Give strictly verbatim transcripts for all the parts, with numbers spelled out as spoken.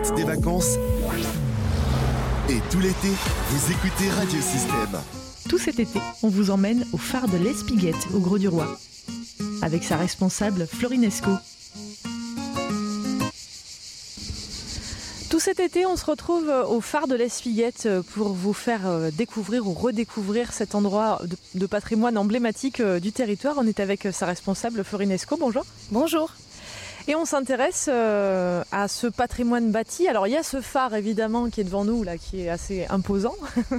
profite des vacances. Et tout l'été, vous écoutez Radio Système. Tout cet été, on vous emmène au phare de l'Espiguette, au Grau du Roi, avec sa responsable Florine Escaut. Tout cet été, on se retrouve au phare de l'Espiguette pour vous faire découvrir ou redécouvrir cet endroit de, de patrimoine emblématique du territoire. On est avec sa responsable Florine Escaut. Bonjour. Bonjour. Et on s'intéresse euh, à ce patrimoine bâti. Alors il y a ce phare évidemment qui est devant nous, là, qui est assez imposant.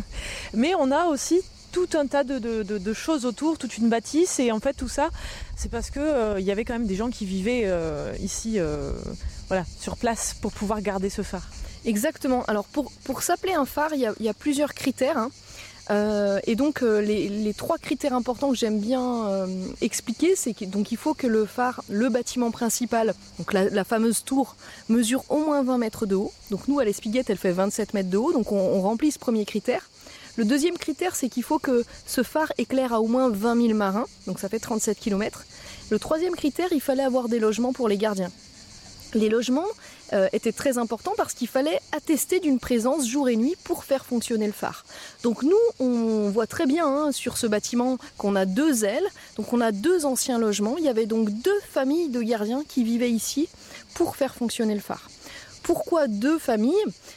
Mais on a aussi tout un tas de, de, de, de choses autour, toute une bâtisse. Et en fait tout ça, c'est parce qu'il euh, y avait quand même des gens qui vivaient euh, ici euh, voilà, sur place pour pouvoir garder ce phare. Exactement. Alors pour, pour s'appeler un phare, il y a, y a plusieurs critères. Hein. Euh, et donc euh, les, les trois critères importants que j'aime bien euh, expliquer, c'est qu'il il faut que le phare, le bâtiment principal, donc la, la fameuse tour, mesure au moins vingt mètres de haut. Donc nous à l'Espiguette, elle fait vingt-sept mètres de haut, donc on, on remplit ce premier critère. Le deuxième critère, c'est qu'il faut que ce phare éclaire à au moins vingt mille marins, donc ça fait trente-sept kilomètres. Le troisième critère, il fallait avoir des logements pour les gardiens. Les logements euh, étaient très importants parce qu'il fallait attester d'une présence jour et nuit pour faire fonctionner le phare. Donc nous, on voit très bien hein, sur ce bâtiment qu'on a deux ailes, donc on a deux anciens logements. Il y avait donc deux familles de gardiens qui vivaient ici pour faire fonctionner le phare. Pourquoi deux familles ?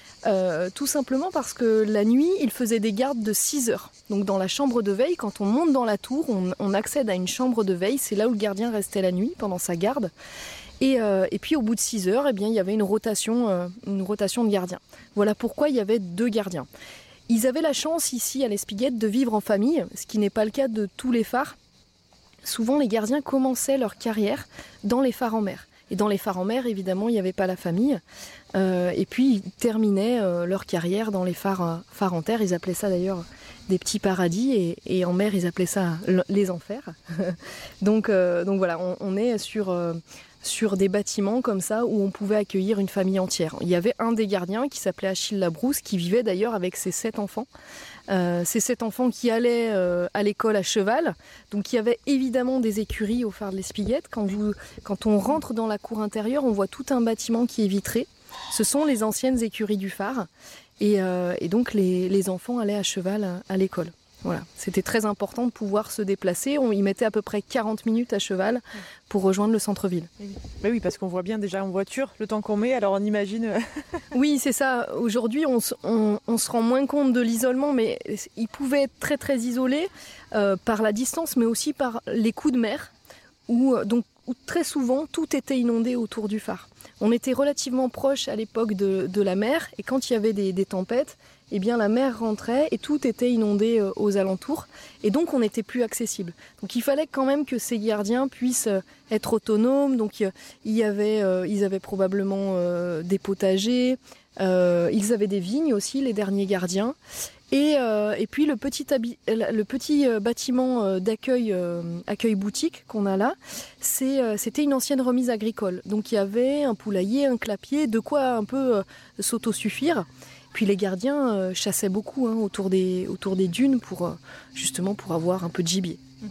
Euh, tout simplement parce que la nuit, ils faisaient des gardes de six heures. Donc dans la chambre de veille, quand on monte dans la tour, on, on accède à une chambre de veille. C'est là où le gardien restait la nuit pendant sa garde. Et, euh, et puis au bout de six heures, eh bien, il y avait une rotation, euh, une rotation de gardiens. Voilà pourquoi il y avait deux gardiens. Ils avaient la chance ici à l'Espiguette de vivre en famille, ce qui n'est pas le cas de tous les phares. Souvent les gardiens commençaient leur carrière dans les phares en mer. Et dans les phares en mer, évidemment, il n'y avait pas la famille. Euh, et puis ils terminaient euh, leur carrière dans les phares, euh, phares en terre. Ils appelaient ça d'ailleurs des petits paradis. Et, et en mer, ils appelaient ça les enfers. donc, euh, donc voilà, on, on est sur... Euh, sur des bâtiments comme ça où on pouvait accueillir une famille entière. Il y avait un des gardiens qui s'appelait Achille Labrousse qui vivait d'ailleurs avec ses sept enfants. Euh, ces sept enfants qui allaient euh, à l'école à cheval. Donc il y avait évidemment des écuries au phare de l'Espiguette. Quand, vous, quand on rentre dans la cour intérieure, on voit tout un bâtiment qui est vitré. Ce sont les anciennes écuries du phare. Et, euh, et donc les, les enfants allaient à cheval à, à l'école. Voilà, c'était très important de pouvoir se déplacer. On y mettait à peu près quarante minutes à cheval pour rejoindre le centre-ville. Oui, mais oui parce qu'on voit bien déjà en voiture le temps qu'on met, alors on imagine... Oui, c'est ça. Aujourd'hui, on, on, on se rend moins compte de l'isolement, mais il pouvait être très très isolé euh, par la distance, mais aussi par les coups de mer, où, donc, où très souvent tout était inondé autour du phare. On était relativement proche à l'époque de, de la mer, et quand il y avait des, des tempêtes, eh bien la mer rentrait et tout était inondé euh, aux alentours, et donc on n'était plus accessible. Donc il fallait quand même que ces gardiens puissent euh, être autonomes. Donc euh, il y avait, euh, ils avaient probablement euh, des potagers, euh, ils avaient des vignes aussi, les derniers gardiens. Et, euh, et puis le petit, habi- le petit euh, bâtiment euh, d'accueil euh, accueil boutique qu'on a là, c'est, euh, c'était une ancienne remise agricole. Donc il y avait un poulailler, un clapier, de quoi un peu euh, s'autosuffire. Puis les gardiens euh, chassaient beaucoup hein, autour, des, autour des dunes pour euh, justement pour avoir un peu de gibier. Mmh.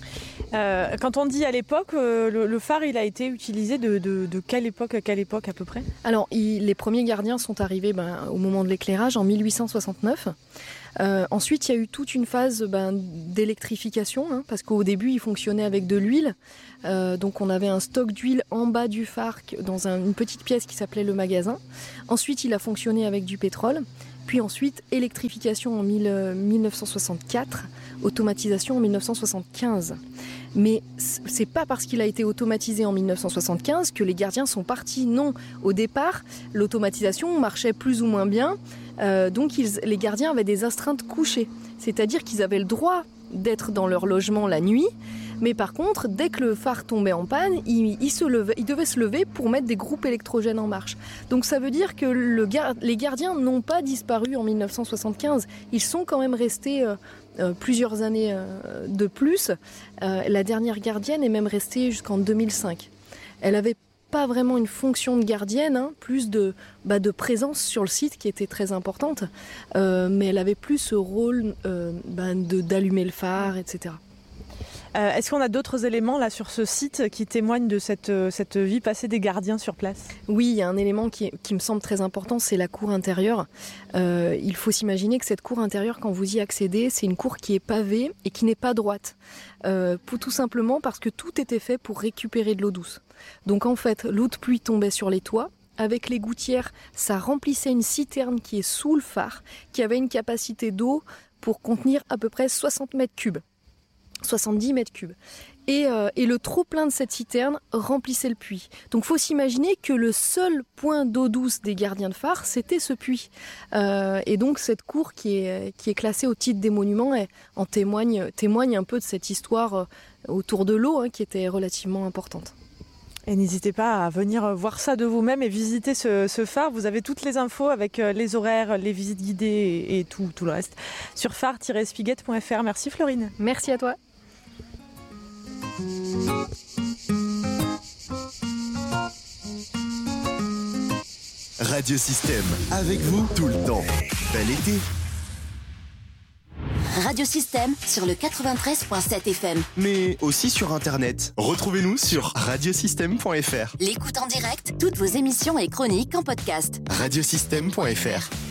Euh, quand on dit à l'époque, euh, le, le phare il a été utilisé de, de, de quelle époque à quelle époque à peu près ? Alors il, les premiers gardiens sont arrivés ben, au moment de l'éclairage en mille huit cent soixante-neuf. Euh, ensuite il y a eu toute une phase ben, d'électrification hein, parce qu'au début il fonctionnait avec de l'huile. Euh, donc on avait un stock d'huile en bas du phare dans un, une petite pièce qui s'appelait le magasin. Ensuite il a fonctionné avec du pétrole. Puis ensuite, électrification en mille, dix-neuf cent soixante-quatre, automatisation en dix-neuf cent soixante-quinze. Mais c'est pas parce qu'il a été automatisé en dix-neuf cent soixante-quinze que les gardiens sont partis. Non, au départ, l'automatisation marchait plus ou moins bien. Euh, donc ils, les gardiens avaient des astreintes couchées. C'est-à-dire qu'ils avaient le droit d'être dans leur logement la nuit. Mais par contre, dès que le phare tombait en panne, il, il, se levait, il devait se lever pour mettre des groupes électrogènes en marche. Donc ça veut dire que le gar- les gardiens n'ont pas disparu en dix-neuf cent soixante-quinze. Ils sont quand même restés euh, euh, plusieurs années euh, de plus. Euh, la dernière gardienne est même restée jusqu'en deux mille cinq. Elle avait pas vraiment une fonction de gardienne, hein, plus de, bah, de présence sur le site qui était très importante, euh, mais elle avait plus ce rôle euh, bah, de, d'allumer le phare, et cetera. Euh, est-ce qu'on a d'autres éléments là sur ce site qui témoignent de cette, cette vie passée des gardiens sur place ? Oui, il y a un élément qui, qui me semble très important, c'est la cour intérieure. Euh, il faut s'imaginer que cette cour intérieure, quand vous y accédez, c'est une cour qui est pavée et qui n'est pas droite. Euh, pour, tout simplement parce que tout était fait pour récupérer de l'eau douce. Donc en fait, l'eau de pluie tombait sur les toits. Avec les gouttières, ça remplissait une citerne qui est sous le phare, qui avait une capacité d'eau pour contenir à peu près soixante mètres cubes. soixante-dix mètres cubes. Et, euh, et le trop-plein de cette citerne remplissait le puits. Donc il faut s'imaginer que le seul point d'eau douce des gardiens de phare, c'était ce puits. Euh, et donc cette cour qui est, qui est classée au titre des monuments elle, en témoigne, témoigne un peu de cette histoire autour de l'eau hein, qui était relativement importante. Et n'hésitez pas à venir voir ça de vous-même et visiter ce, ce phare. Vous avez toutes les infos avec les horaires, les visites guidées et, et tout, tout le reste sur phare tiret spiguette point f r. Merci Florine. Merci à toi. Radio Système, avec vous tout le temps. Bel été. Radio Système sur le quatre-vingt-treize virgule sept F M. Mais aussi sur Internet. Retrouvez-nous sur radio système point f r. L'écoute en direct, toutes vos émissions et chroniques en podcast. radio système point f r.